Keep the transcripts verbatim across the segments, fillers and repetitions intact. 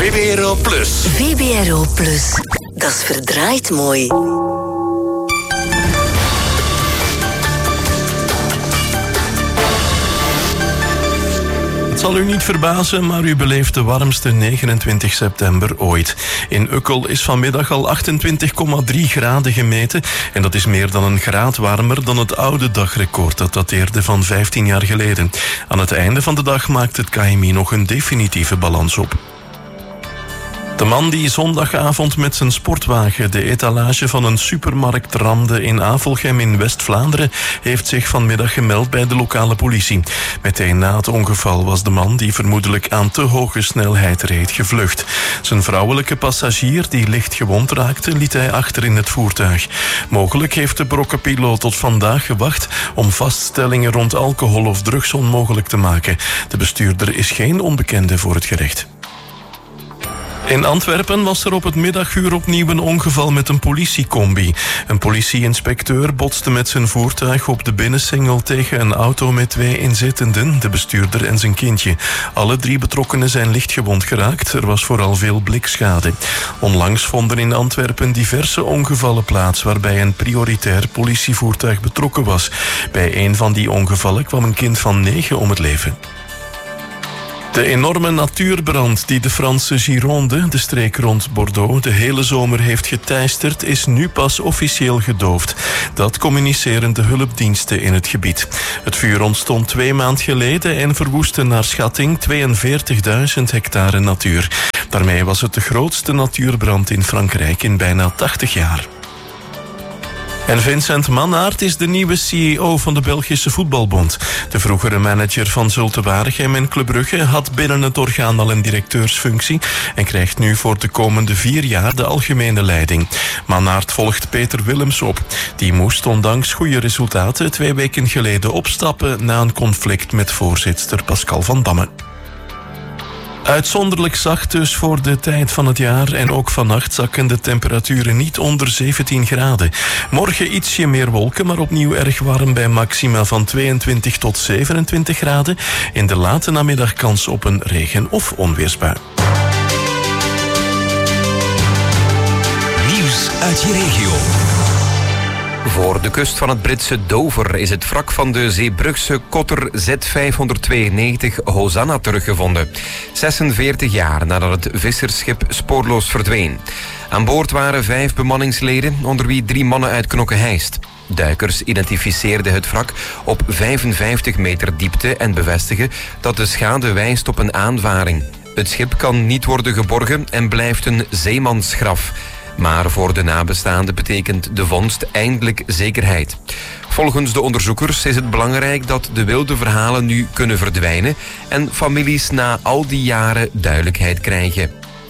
V B R O Plus. V B R O Plus. Dat is verdraaid mooi. Het zal u niet verbazen, maar u beleeft de warmste negenentwintig september ooit. In Ukkel is vanmiddag al achtentwintig komma drie graden gemeten. En dat is meer dan een graad warmer dan het oude dagrecord. Dat dateerde van vijftien jaar geleden. Aan het einde van de dag maakt het K M I nog een definitieve balans op. De man die zondagavond met zijn sportwagen de etalage van een supermarkt ramde in Avelgem in West-Vlaanderen heeft zich vanmiddag gemeld bij de lokale politie. Meteen na het ongeval was de man, die vermoedelijk aan te hoge snelheid reed, gevlucht. Zijn vrouwelijke passagier, die licht gewond raakte, liet hij achter in het voertuig. Mogelijk heeft de brokkenpiloot tot vandaag gewacht om vaststellingen rond alcohol of drugs onmogelijk te maken. De bestuurder is geen onbekende voor het gerecht. In Antwerpen was er op het middaguur opnieuw een ongeval met een politiecombi. Een politieinspecteur botste met zijn voertuig op de binnensingel tegen een auto met twee inzittenden, de bestuurder en zijn kindje. Alle drie betrokkenen zijn lichtgewond geraakt. Er was vooral veel blikschade. Onlangs vonden in Antwerpen diverse ongevallen plaats waarbij een prioritair politievoertuig betrokken was. Bij een van die ongevallen kwam een kind van negen om het leven. De enorme natuurbrand die de Franse Gironde, de streek rond Bordeaux, de hele zomer heeft geteisterd, is nu pas officieel gedoofd. Dat communiceren de hulpdiensten in het gebied. Het vuur ontstond twee maanden geleden en verwoestte naar schatting tweeënveertigduizend hectare natuur. Daarmee was het de grootste natuurbrand in Frankrijk in bijna tachtig jaar. En Vincent Mannaert is de nieuwe C E O van de Belgische Voetbalbond. De vroegere manager van Zulte Waregem en Club Brugge had binnen het orgaan al een directeursfunctie en krijgt nu voor de komende vier jaar de algemene leiding. Mannaert volgt Peter Willems op. Die moest ondanks goede resultaten twee weken geleden opstappen na een conflict met voorzitster Pascal van Damme. Uitzonderlijk zacht dus voor de tijd van het jaar en ook vannacht zakken de temperaturen niet onder zeventien graden. Morgen ietsje meer wolken, maar opnieuw erg warm bij maxima van tweeëntwintig tot zevenentwintig graden. In de late namiddag kans op een regen- of onweersbui. Nieuws uit je regio. Voor de kust van het Britse Dover is het wrak van de Zeebrugse Kotter Z vijfhonderdtweeënnegentig Hosanna teruggevonden. zesenveertig jaar nadat het vissersschip spoorloos verdween. Aan boord waren vijf bemanningsleden, onder wie drie mannen uit Knokke-Heist. Duikers identificeerden het wrak op vijfenvijftig meter diepte en bevestigen dat de schade wijst op een aanvaring. Het schip kan niet worden geborgen en blijft een zeemansgraf. Maar voor de nabestaanden betekent de vondst eindelijk zekerheid. Volgens de onderzoekers is het belangrijk dat de wilde verhalen nu kunnen verdwijnen en families na al die jaren duidelijkheid krijgen.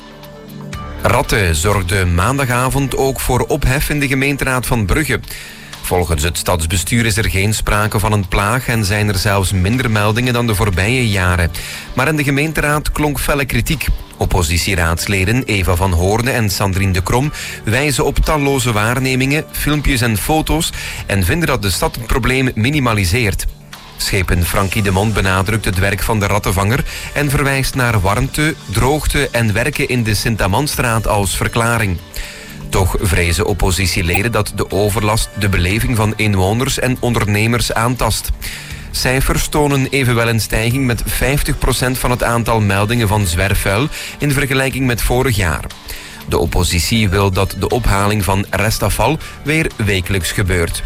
Ratten zorgden maandagavond ook voor ophef in de gemeenteraad van Brugge. Volgens het stadsbestuur is er geen sprake van een plaag en zijn er zelfs minder meldingen dan de voorbije jaren. Maar in de gemeenteraad klonk felle kritiek. Oppositieraadsleden Eva van Hoorne en Sandrine de Krom wijzen op talloze waarnemingen, filmpjes en foto's en vinden dat de stad het probleem minimaliseert. Schepen Frankie de Mond benadrukt het werk van de rattenvanger en verwijst naar warmte, droogte en werken in de Sint-Amandstraat als verklaring. Toch vrezen oppositieleden dat de overlast de beleving van inwoners en ondernemers aantast. Cijfers tonen evenwel een stijging met vijftig procent van het aantal meldingen van zwerfvuil in vergelijking met vorig jaar. De oppositie wil dat de ophaling van restafval weer wekelijks gebeurt.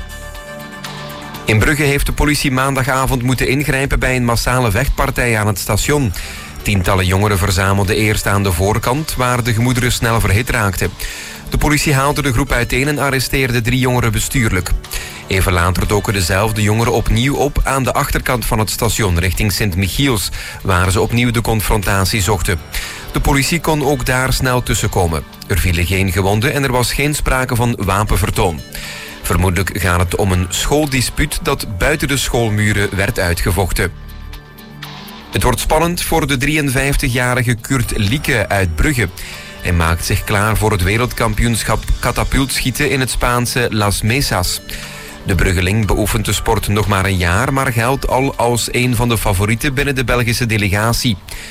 In Brugge heeft de politie maandagavond moeten ingrijpen bij een massale vechtpartij aan het station. Tientallen jongeren verzamelden eerst aan de voorkant, waar de gemoederen snel verhit raakten. De politie haalde de groep uiteen en arresteerde drie jongeren bestuurlijk. Even later doken dezelfde jongeren opnieuw op aan de achterkant van het station richting Sint-Michiels, waar ze opnieuw de confrontatie zochten. De politie kon ook daar snel tussenkomen. Er vielen geen gewonden en er was geen sprake van wapenvertoon. Vermoedelijk gaat het om een schooldispuut dat buiten de schoolmuren werd uitgevochten. Het wordt spannend voor de drieënvijftigjarige Kurt Lieke uit Brugge. Hij maakt zich klaar voor het wereldkampioenschap katapultschieten in het Spaanse Las Mesas. De Bruggeling beoefent de sport nog maar een jaar, maar geldt al als een van de favorieten binnen de Belgische delegatie.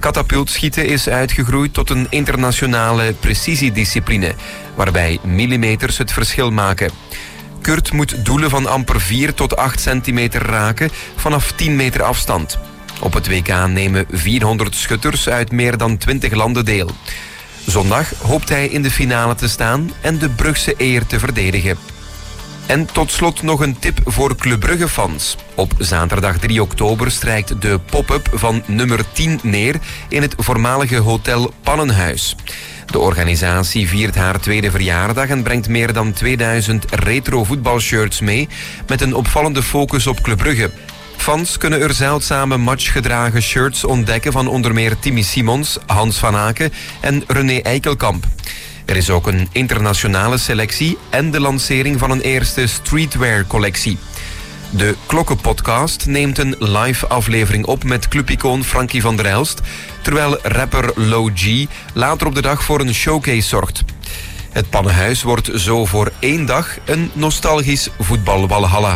Katapultschieten is uitgegroeid tot een internationale precisiediscipline, waarbij millimeters het verschil maken. Kurt moet doelen van amper vier tot acht centimeter raken vanaf tien meter afstand. Op het W K nemen vierhonderd schutters uit meer dan twintig landen deel. Zondag hoopt hij in de finale te staan en de Brugse eer te verdedigen. En tot slot nog een tip voor Club Brugge-fans. Op zaterdag drie oktober strijkt de pop-up van nummer tien neer in het voormalige hotel Pannenhuis. De organisatie viert haar tweede verjaardag en brengt meer dan tweeduizend retro voetbalshirts mee met een opvallende focus op Club Brugge. Fans kunnen er zeldzame matchgedragen shirts ontdekken van onder meer Timmy Simons, Hans van Aken en René Eikelkamp. Er is ook een internationale selectie en de lancering van een eerste streetwear-collectie. De Klokkenpodcast neemt een live aflevering op met clubicoon Frankie van der Elst, terwijl rapper Low G later op de dag voor een showcase zorgt. Het Pannenhuis wordt zo voor één dag een nostalgisch voetbalwalhalla.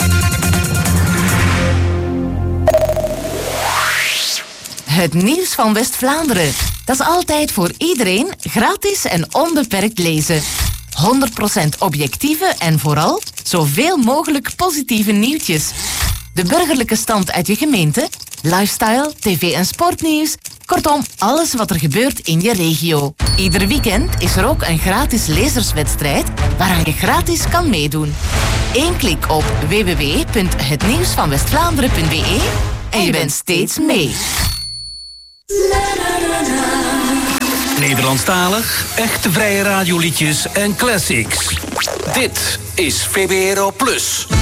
Het nieuws van West-Vlaanderen. Dat is altijd voor iedereen gratis en onbeperkt lezen. honderd procent objectieve en vooral zoveel mogelijk positieve nieuwtjes. De burgerlijke stand uit je gemeente, lifestyle, tv en sportnieuws. Kortom, alles wat er gebeurt in je regio. Ieder weekend is er ook een gratis lezerswedstrijd waaraan je gratis kan meedoen. Eén klik op w w w punt het nieuws van west vlaanderen punt b e en je bent steeds mee. Nederlandstalig, echte vrije radioliedjes en classics. Dit is V B R O Plus.